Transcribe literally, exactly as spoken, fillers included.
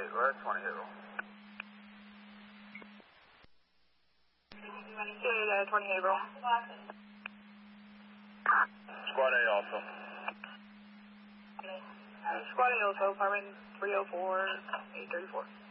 eight, we're at twenty Haverhill. Yeah, twenty Haverhill. Squad A also. Squad A also, apartment three oh four, eight thirty-four.